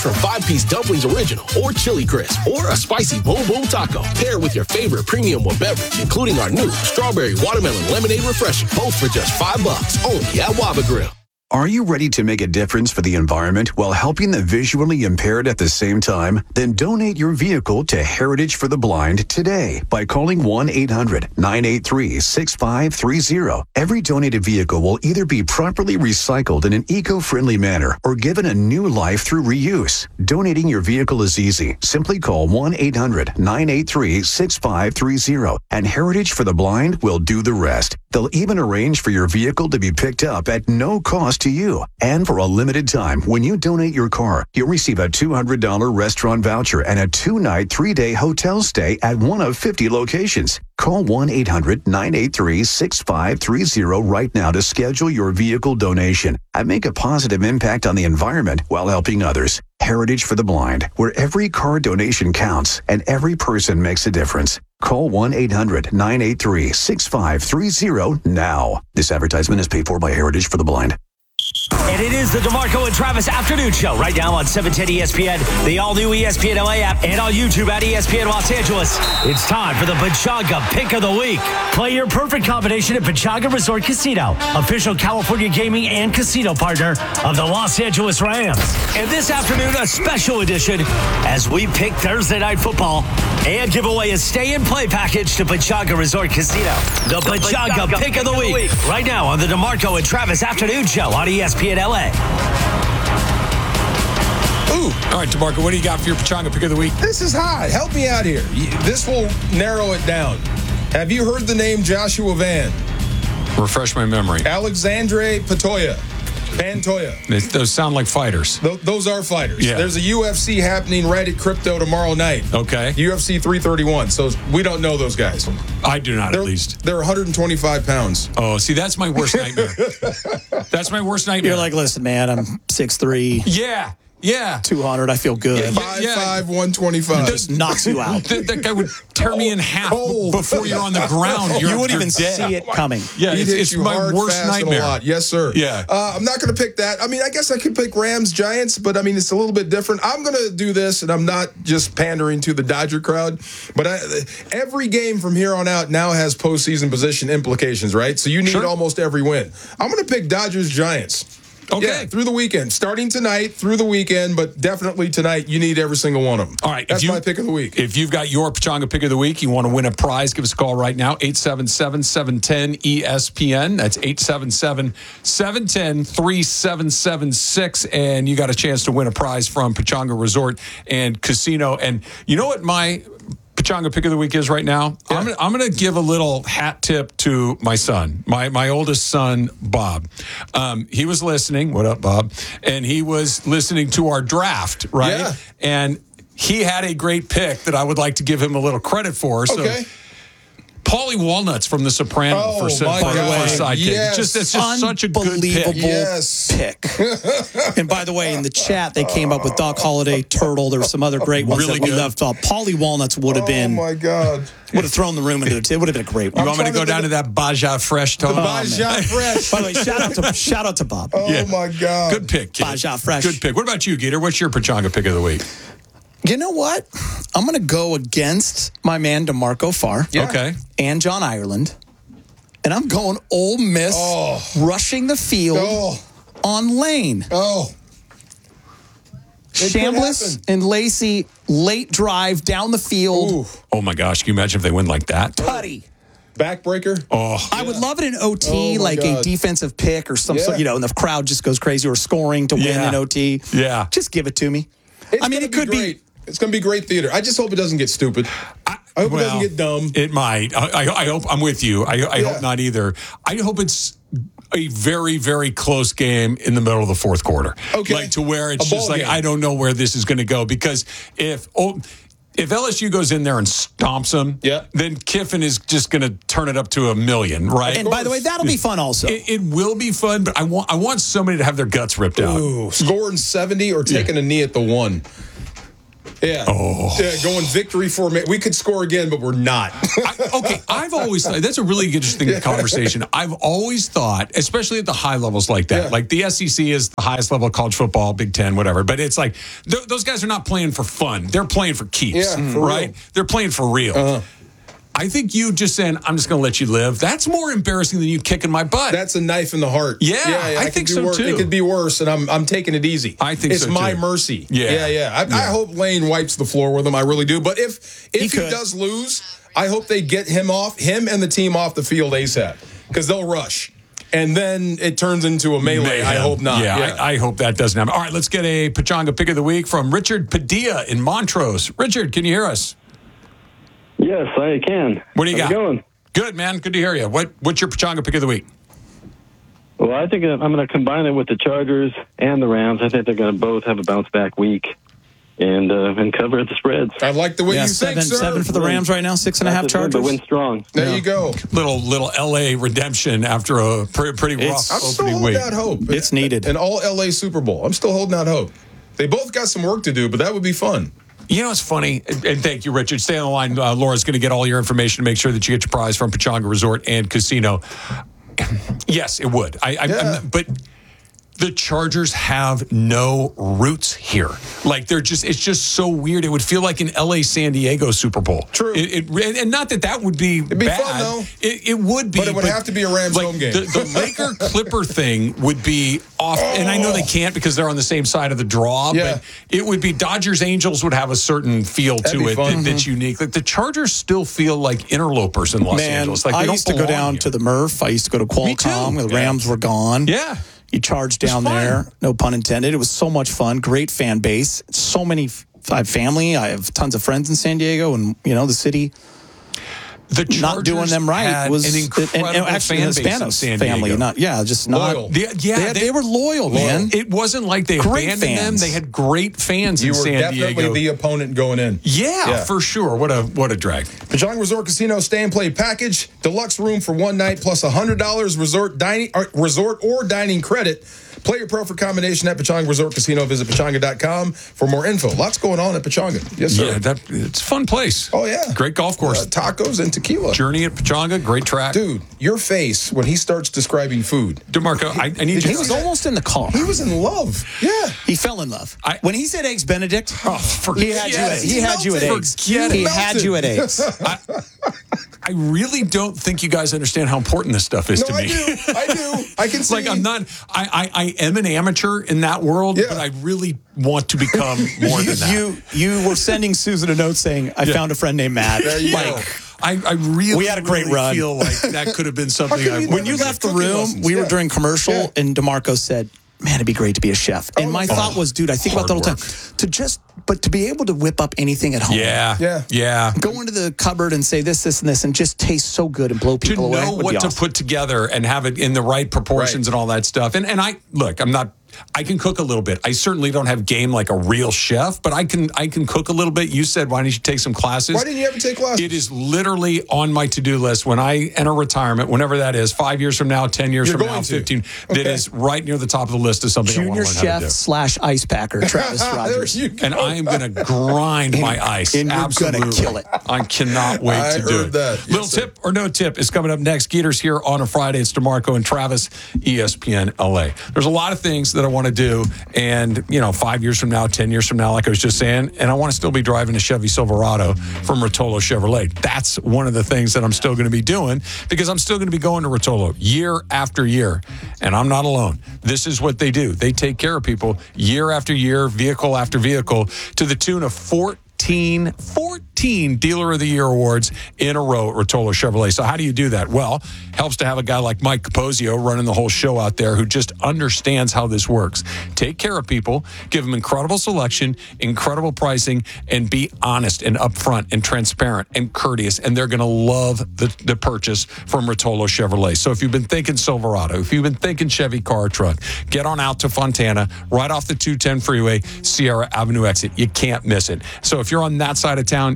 from 5-piece dumplings original or chili crisp or a spicy boom boom taco. Pair with your favorite premium or beverage, including our new strawberry watermelon lemonade refresher, both for just $5 only at Waba Grill. Are you ready to make a difference for the environment while helping the visually impaired at the same time? Then donate your vehicle to Heritage for the Blind today by calling 1-800-983-6530. Every donated vehicle will either be properly recycled in an eco-friendly manner or given a new life through reuse. Donating your vehicle is easy. Simply call 1-800-983-6530 and Heritage for the Blind will do the rest. They'll even arrange for your vehicle to be picked up at no cost to you. And for a limited time, when you donate your car, you'll receive a $200 restaurant voucher and a 2-night, 3-day hotel stay at one of 50 locations. Call 1-800-983-6530 right now to schedule your vehicle donation and make a positive impact on the environment while helping others. Heritage for the Blind, where every car donation counts and every person makes a difference. Call 1-800-983-6530 now. This advertisement is paid for by Heritage for the Blind. And it is the DeMarco and Travis Afternoon Show right now on 710 ESPN, the all-new ESPN LA app, and on YouTube at ESPN Los Angeles. It's time for the Pechanga Pick of the Week. Play your perfect combination at Pechanga Resort Casino, official California gaming and casino partner of the Los Angeles Rams. And this afternoon, a special edition as we pick Thursday Night Football and give away a stay-and-play package to Pechanga Resort Casino. The Pechanga Pick of the Week right now on the DeMarco and Travis Afternoon Show on ESPN LA. Ooh. All right, DeMarco, what do you got for your Pechanga Pick of the Week? This is hot. Help me out here. This will narrow it down. Have you heard the name Joshua Van? Refresh my memory. Alexandre Pantoja. Those sound like fighters. Those are fighters. Yeah. There's a UFC happening right at Crypto tomorrow night. Okay. UFC 331. So we don't know those guys. I do not, at least. They're 125 pounds. Oh, see, that's my worst nightmare. That's my worst nightmare. You're like, listen, man, I'm 6'3". Yeah. 200, I feel good. 5'5", 125. Just knocks you out. That guy would tear me in half before you're on the ground. You wouldn't even see it coming. Yeah, it's my hard, worst fast, nightmare. And a lot. Yes, sir. Yeah. I'm not going to pick that. I mean, I guess I could pick Rams, Giants, but I mean, it's a little bit different. I'm going to do this, and I'm not just pandering to the Dodger crowd, but every game from here on out now has postseason position implications, right? So you need almost every win. I'm going to pick Dodgers, Giants. Okay. Yeah, through the weekend. Starting tonight, through the weekend, but definitely tonight, you need every single one of them. All right. That's my pick of the week. If you've got your Pechanga Pick of the Week, you want to win a prize, give us a call right now, 877-710-ESPN. That's 877-710-3776. And you got a chance to win a prize from Pechanga Resort and Casino. And you know what my Pechanga Pick of the Week is right now? Yeah. I'm going to give a little hat tip to my son, my oldest son, Bob. He was listening. What up, Bob? And he was listening to our draft, right? Yeah. And he had a great pick that I would like to give him a little credit for. So, Paulie Walnuts from The Sopranos for sidekick. Yes. It's just such a good pick. Pick. And by the way, in the chat, they came up with Doc Holliday, Turtle. There were some other great ones really that we good. left off. Paulie Walnuts would have been. Oh, my God. Would have thrown the room into it. It would have been a great one. You want me to go down to that Baja Fresh, Tom? Baja Fresh. By the way, shout out to Bob. Oh, my God. Good pick, kid. Baja Fresh. Good pick. What about you, Gator? What's your Pechanga Pick of the Week? You know what? I'm going to go against my man DeMarco Farr. Yeah. Okay. And John Ireland. And I'm going Ole Miss rushing the field on Lane. Chambliss and Lacey, late drive down the field. Ooh. Oh, my gosh. Can you imagine if they win like that? Putty. Backbreaker. I would love it in OT, like a defensive pick or some sort, and the crowd just goes crazy, or scoring to win in OT. Yeah. Just give it to me. It could be. It's going to be great theater. I just hope it doesn't get stupid. I hope it doesn't get dumb. It might. I hope I'm with you. I hope not either. I hope it's a very, very close game in the middle of the fourth quarter. Okay. Like to where it's A just ball like, game. I don't know where this is going to go. Because if LSU goes in there and stomps them, then Kiffin is just going to turn it up to 1,000,000, right? And by the way, that'll be fun also. It will be fun, but I want somebody to have their guts ripped out. Ooh, scoring 70 or taking a knee at the 1. Yeah. Going victory formation. We could score again, but we're not. I've always thought that's a really interesting conversation. I've always thought, especially at the high levels like that, like the SEC is the highest level of college football, Big Ten, whatever. But it's like those guys are not playing for fun; they're playing for keeps, right? Real. They're playing for real. I think you just saying, I'm just going to let you live. That's more embarrassing than you kicking my butt. That's a knife in the heart. Yeah, I think so too. It could be worse, and I'm taking it easy. I think it's so my too. mercy. Yeah. I hope Lane wipes the floor with him. I really do. But if he does lose, I hope they get him and the team off the field ASAP because they'll rush. And then it turns into a melee. I hope not. Yeah. I hope that doesn't happen. All right, let's get a Pechanga Pick of the Week from Richard Padilla in Montrose. Richard, can you hear us? Yes, I can. What do you got? How's it going? Good, man. Good to hear you. What's your Pechanga Pick of the Week? Well, I think I'm going to combine it with the Chargers and the Rams. I think they're going to both have a bounce-back week and cover the spreads. I like the way you think, sir. 7 for the Rams right now, 6.5 Chargers. But win strong. There you go. Little LA redemption after a pretty rough I'm still opening holding week. out hope. It's needed. An all LA Super Bowl. I'm still holding out hope. They both got some work to do, but that would be fun. You know, it's funny, and thank you, Richard. Stay on the line. Laura's going to get all your information to make sure that you get your prize from Pechanga Resort and Casino. Yes, it would. But the Chargers have no roots here. Like, it's just so weird. It would feel like an LA San Diego Super Bowl. True. And not that would be It'd be bad. fun, though. It would be. But it would have to be a Rams home game. The Laker Clipper thing would be off. And I know they can't because they're on the same side of the draw. Yeah. But it would be Dodgers Angels would have a certain feel That'd to be it fun. that's unique. Like the Chargers still feel like interlopers in Los Angeles. Like I they used to don't go belong down here. to the Murph. I used to go to Qualcomm. The Rams were gone. Yeah. You charged down fun. there, no pun intended. It was so much fun. Great fan base. So many. I have family. I have tons of friends in San Diego, and the city. The Chargers Not doing them right had was an incredible actually fan the base in Spanos San family. Diego. Loyal. They were loyal, man. It wasn't like they Great abandoned them. fans. They had great fans You in were San definitely Diego. the opponent going in. Yeah, for sure. What a drag. Pechanga Resort Casino stay and play package, deluxe room for one night plus $100 resort or dining credit. Play your pro for combination at Pechanga Resort Casino. Visit Pechanga.com for more info. Lots going on at Pechanga. Yes, sir. Yeah, it's a fun place. Oh, yeah. Great golf course. Tacos and tequila. Journey at Pechanga, great track. Dude, your face when he starts describing food. DeMarco, I need you He to was almost in the car. He was in love. Yeah. He fell in love. When he said eggs Benedict, he had you at, it. he had you at eggs. Forget He it. had you at eggs. I really don't think you guys understand how important this stuff is No, to me. I do. I can see. Like I'm not. I am an amateur in that world, but I really want to become more than that. You were sending Susan a note saying, "I found a friend named Matt." There you go. I really, We had a great really run. feel like that could have been something. How come you When never you get left the cooking room, lessons? we were Yeah. during commercial, Yeah. and DeMarco said, "Man, it'd be great to be a chef." And my thought was, dude, I think about that all the time. To be able to whip up anything at home. Yeah. Go into the cupboard and say this, and this, and just taste so good and blow To people away. know would what be to awesome. put together and have it in the right proportions Right. and all that stuff. And I look, I can cook a little bit. I certainly don't have game like a real chef, but I can cook a little bit. You said, why don't you take some classes? Why didn't you ever take classes? It is literally on my to-do list when I enter retirement, whenever that is, 5 years from now, 10 years You're from now, going to. 15. That Okay. is right near the top of the list of something I Junior want to learn how to chef do. / ice packer, Travis There Rogers. you go. And I am going to grind my ice. and you're Absolutely. gonna kill it. I cannot wait I to do heard it. that. Yes, Little sir. tip or no tip is coming up next. Geeter's here on a Friday. It's DeMarco and Travis, ESPN LA. There's a lot of things that I want to do. And, 5 years from now, 10 years from now, like I was just saying, and I want to still be driving a Chevy Silverado from Rotolo Chevrolet. That's one of the things that I'm still going to be doing because I'm still going to be going to Rotolo year after year. And I'm not alone. This is what they do. They take care of people year after year, vehicle after vehicle, to the tune of 14 Dealer of the Year awards in a row at Rotolo Chevrolet. So how do you do that? Well, helps to have a guy like Mike Capozio running the whole show out there who just understands how this works. Take care of people, give them incredible selection, incredible pricing, and be honest and upfront and transparent and courteous, and they're going to love the purchase from Rotolo Chevrolet. So if you've been thinking Silverado, if you've been thinking Chevy car truck, get on out to Fontana, right off the 210 freeway, Sierra Avenue exit. You can't miss it. So if you're on that side of town,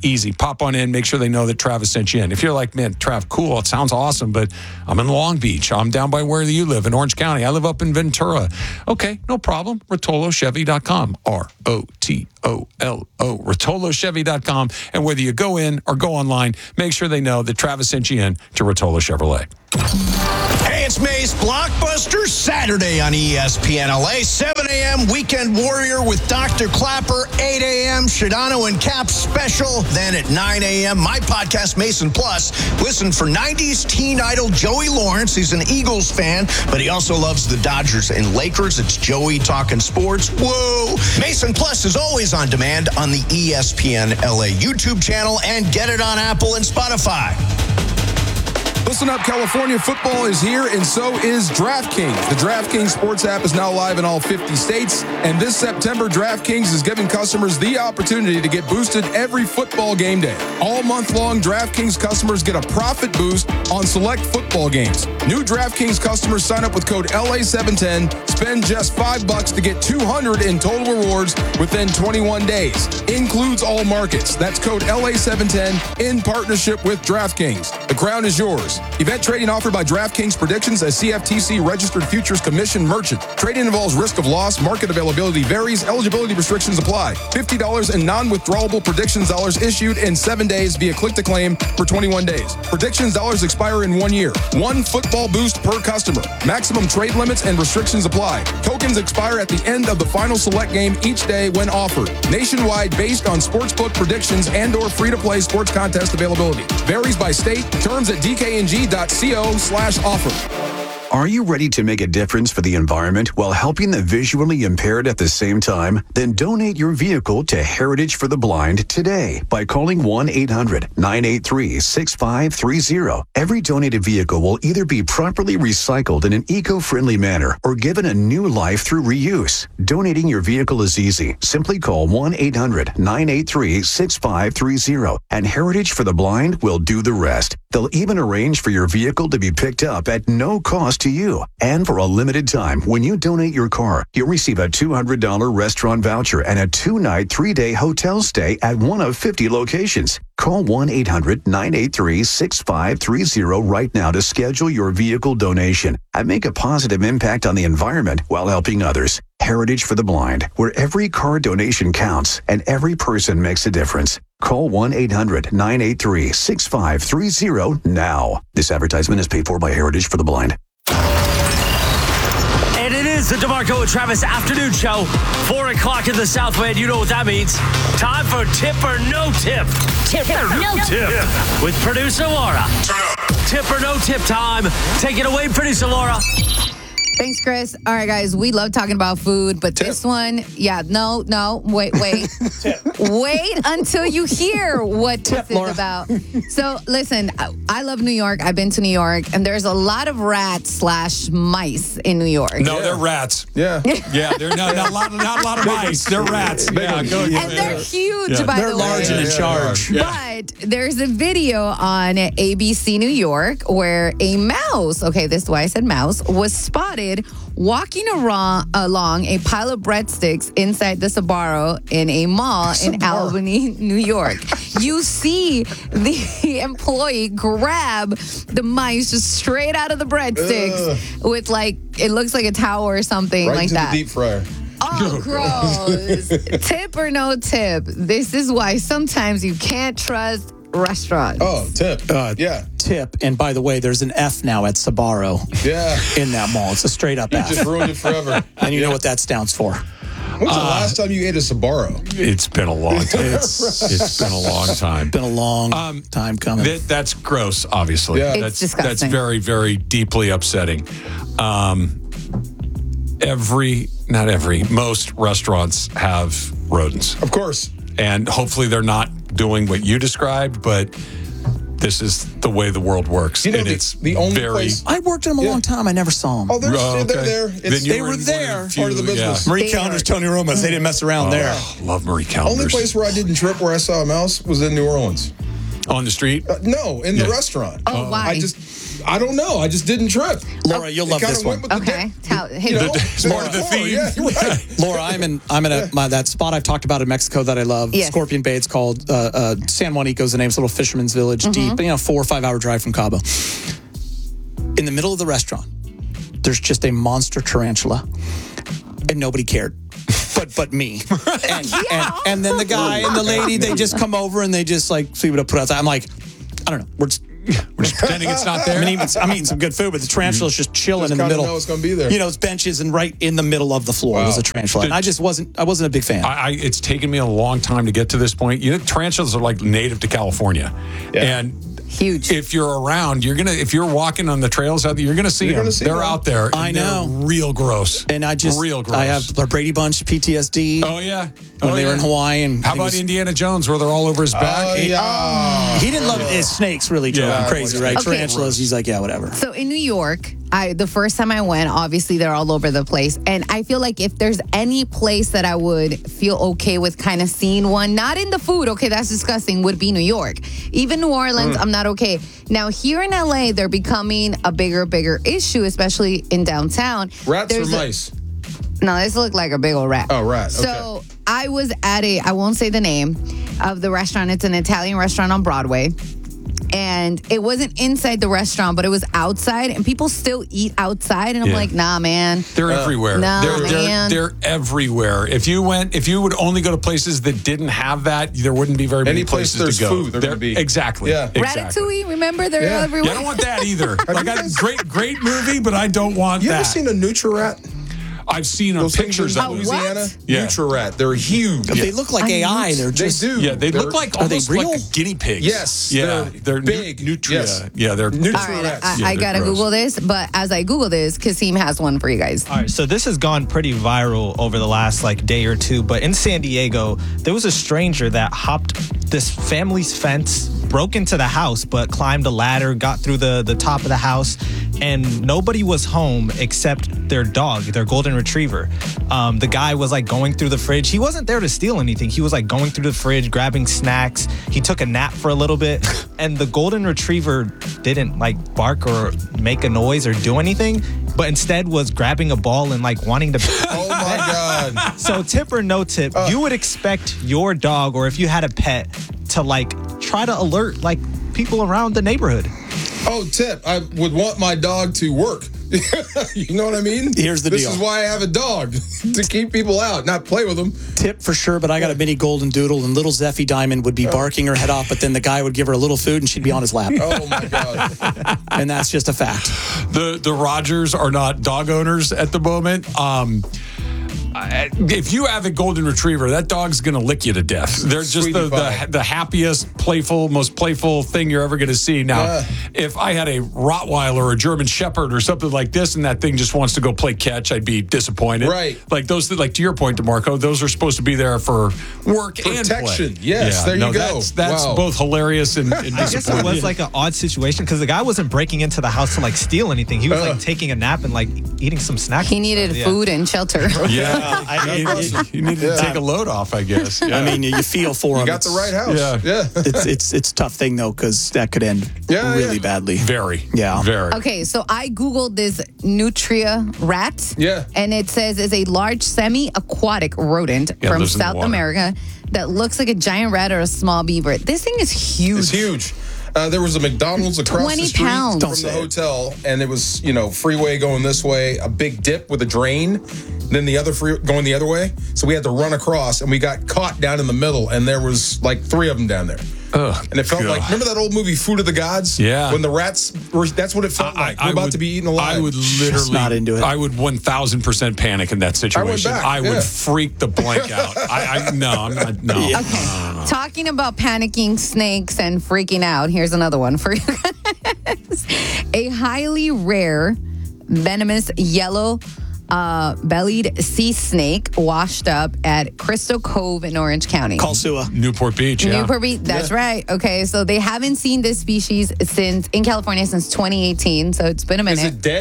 Easy. Pop on in. Make sure they know that Travis sent you in. If you're like, man, Trav, cool. It sounds awesome, but I'm in Long Beach. I'm down by where you live in Orange County. I live up in Ventura. Okay, no problem. RotoloChevy.com. ROTOLO. RotoloChevy.com. And whether you go in or go online, make sure they know that Travis sent you in to Rotolo Chevrolet. Hey, it's Mace. Blockbuster Saturday on ESPN LA. 7 a.m. Weekend Warrior with Dr. Clapper. 8 a.m. Shadano and Cap special. Then at 9 a.m. my podcast, Mason Plus. Listen for 90s teen idol Joey Lawrence. He's an Eagles fan, but he also loves the Dodgers and Lakers. It's Joey talking sports. Whoa! Mason Plus is always on demand on the ESPN LA YouTube channel and get it on Apple and Spotify. Listen up, California football is here, and so is DraftKings. The DraftKings sports app is now live in all 50 states, and this September, DraftKings is giving customers the opportunity to get boosted every football game day. All month long, DraftKings customers get a profit boost on select football games. New DraftKings customers sign up with code LA710, spend just $5 to get $200 in total rewards within 21 days. Includes all markets. That's code LA710 in partnership with DraftKings. The crown is yours. Event trading offered by DraftKings Predictions, a CFTC registered futures commission merchant. Trading involves risk of loss. Market availability varies. Eligibility restrictions apply. $50 in non-withdrawable predictions dollars issued in 7 days via click to claim for 21 days. Predictions dollars expire in 1 year. One football boost per customer. Maximum trade limits and restrictions apply. Tokens expire at the end of the final select game each day when offered. Nationwide based on sportsbook predictions and or free-to-play sports contest availability. Varies by state. Terms at dkng.co/offer. Are you ready to make a difference for the environment while helping the visually impaired at the same time? Then donate your vehicle to Heritage for the Blind today by calling 1-800-983-6530. Every donated vehicle will either be properly recycled in an eco-friendly manner or given a new life through reuse. Donating your vehicle is easy. Simply call 1-800-983-6530 and Heritage for the Blind will do the rest. They'll even arrange for your vehicle to be picked up at no cost to you. And for a limited time, when you donate your car, you'll receive a $200 restaurant voucher and a 2-night, 3-day hotel stay at one of 50 locations. Call 1-800-983-6530 right now to schedule your vehicle donation and make a positive impact on the environment while helping others. Heritage for the Blind, where every car donation counts and every person makes a difference. Call 1-800-983-6530 now. This advertisement is paid for by Heritage for the Blind. And it is the DeMarco and Travis Afternoon Show. 4 o'clock in the Southland. You know what that means. Time for Tip or No Tip. Tip or No Tip. With producer Laura. Tip or No Tip time. Take it away, producer Laura. Thanks, Chris. All right, guys, we love talking about food, but this one, wait. Wait until you hear what this is about. So, listen, I love New York. I've been to New York, and there's a lot of rats/mice in New York. No, they're rats. Yeah. Yeah, they're not a lot of mice. They're rats. Yeah, go and they're huge, by the way. They're large and in charge. Yeah. But there's a video on ABC New York where a mouse, okay, this is why I said mouse, was spotted walking along a pile of breadsticks inside the Sbarro in a mall in Albany, New York. You see the employee grab the mice just straight out of the breadsticks with it looks like a towel or something right like to that. The deep fryer. Oh, gross. Tip or no tip? This is why sometimes you can't trust restaurants. Oh, tip. Yeah. Tip. And by the way, there's an F now at Sbarro. Yeah. In that mall. It's a straight up F. Just ruined it forever. And you know what that stands for. When's the last time you ate a Sbarro? It's been a long time. It's been a long time. Been a long time coming. That's gross, obviously. Yeah. It's disgusting. That's very, very deeply upsetting. Most restaurants have rodents. Of course. And hopefully they're not doing what you described, but this is the way the world works. You know, and it's the only place. I worked in them a long time. I never saw them. Oh, they're there. They were there. Part of the business. Marie Callender's, Tony Roma's. They didn't mess around there. Love Marie Callender's. Only place where I didn't trip where I saw a mouse was in New Orleans. On the street? No, in the restaurant. Oh, why? I don't know. I just didn't trip. Laura, you'll love this one. Okay. More of the theme. Yeah, you're right. Laura, I'm in that spot I've talked about in Mexico that I love, Yes. Scorpion Bay. It's called San Juanico's the name. It's a little fisherman's village, deep, 4 or 5 hour drive from Cabo. In the middle of the restaurant, there's just a monster tarantula, and nobody cared. But me. And then the guy and the lady, they just come over and they just like see what I put outside. I'm like, I don't know. We're just pretending it's not there. I'm eating some good food, but the tarantula's just chilling in the middle. Know it's going to be there. It's benches, and right in the middle of the floor was a tarantula. And I wasn't a big fan. It's taken me a long time to get to this point. Tarantulas are like native to California. Yeah. And huge. If you're around, if you're walking on the trails out there, you're going to see them. They're out there. And I know. They're real gross. And real gross. I have a Brady Bunch PTSD. Oh, yeah. When they were in Hawaii. And how about Indiana Jones, where they're all over his back? He didn't love it. Snakes really drove him crazy, right? Okay. Tarantulas, he's like, yeah, whatever. So in New York, the first time I went, obviously they're all over the place. And I feel like if there's any place that I would feel okay with kind of seeing one, not in the food, okay, that's disgusting, would be New York. Even New Orleans, I'm not okay. Now, here in LA, they're becoming a bigger issue, especially in downtown. Rats or mice? No, this looked like a big old rat. Oh, rat. Okay. So I was at I won't say the name of the restaurant. It's an Italian restaurant on Broadway. And it wasn't inside the restaurant, but it was outside, and people still eat outside. And I'm like, nah, man. They're everywhere. Man. They're everywhere. If you would only go to places that didn't have that, there wouldn't be very many places there's to go. Food, they're going to be. Exactly. Yeah. Exactly. Ratatouille, remember? They're everywhere. Yeah, I don't want that either. Great movie, but I don't want you that. Ever seen a Nutri-Rat? I've seen pictures of Louisiana. Yeah. Nutri-Rat. They're huge. They look like AI. They're just. They do. Yeah, they look like almost real? like guinea pigs. Yes. Yeah, they're big. Nutria. Yes. Yeah, they're All Nutri-Rats. right, I got to Google this, but as I Google this, Kasim has one for you guys. All right, so this has gone pretty viral over the last day or two, but in San Diego, there was a stranger that hopped this family's fence, broke into the house, but climbed a ladder, got through the top of the house, and nobody was home except their dog, their golden retriever. The guy was going through the fridge. He wasn't there to steal anything. He was going through the fridge, grabbing snacks. He took a nap for a little bit, and the golden retriever didn't bark or make a noise or do anything, but instead was grabbing a ball and wanting to. Oh my God. So tip or no tip, you would expect your dog, or if you had a pet, to try to alert people around the neighborhood. Oh, tip. I would want my dog to work. You know what I mean? Here's the deal. This is why I have a dog, to keep people out, not play with them. Tip for sure, but I got a mini golden doodle, and little Zeffie Diamond would be barking her head off, but then the guy would give her a little food, and she'd be on his lap. Oh, my God. And that's just a fact. The Rogers are not dog owners at the moment. If you have a golden retriever, that dog's going to lick you to death. They're just the happiest, most playful thing you're ever going to see. Now, if I had a Rottweiler or a German Shepherd or something like this, and that thing just wants to go play catch, I'd be disappointed. Right. Those, to your point, DeMarco, those are supposed to be there for work and protection. play. Yes, there you go. That's both hilarious and disappointing. I guess it was an odd situation because the guy wasn't breaking into the house to steal anything. He was taking a nap and eating some snacks. He needed food and shelter. Yeah. You need to take a load off, I guess. Yeah. I mean, you feel for him. You got the right house. Yeah. It's a tough thing, though, because that could end really badly. Very. Yeah. Very. Okay, so I Googled this Nutria rat. Yeah. And it says it's a large semi-aquatic rodent from South America that looks like a giant rat or a small beaver. This thing is huge. It's huge. There was a McDonald's across 20 the street pounds. from the hotel, and it was, freeway going this way, a big dip with a drain, then the other going the other way. So we had to run across, and we got caught down in the middle, and there was 3 of them down there. Ugh, and it felt like, remember that old movie Food of the Gods? Yeah. When the rats that's what it felt like. We're about to be eaten alive. I would literally not into it. I would 1000% panic in that situation. I went back, would freak the blank out. I'm not. No. Okay. No. Talking about panicking, snakes, and freaking out, here's another one for you guys. A highly rare, venomous, yellow bellied sea snake washed up at Crystal Cove in Orange County. Kalsua. Newport Beach, yeah. Newport Beach, that's right. Okay, so they haven't seen this species in California since 2018, so it's been a minute. Is it dead?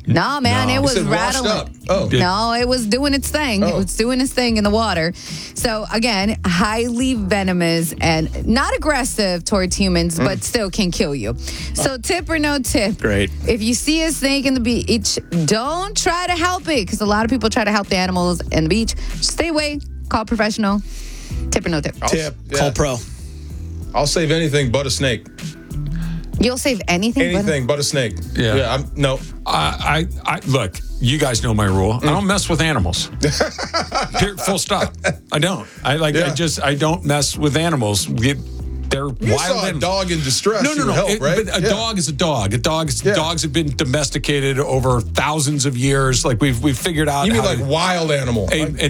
No, man, No. it was said washed rattling. up. Oh. No, it was doing its thing. It Oh. was doing its thing in the water. So again, highly venomous and not aggressive towards humans, but still can kill you. So tip or no tip? Great. If you see a snake in the beach, don't try to help it because a lot of people try to help the animals in the beach. Stay away. Call a professional. Tip or no tip? Tip. Yeah. Call pro. I'll save anything but a snake. You'll save anything. Anything but a snake. Yeah. No. I look. You guys know my rule. I don't mess with animals. Full stop. I don't. I don't mess with animals. They're You wild. saw a dog in distress. No. you would help, right? But a dog is a dog. Dogs have been domesticated over thousands of years. Like we've figured out. You mean how like to- wild animal? a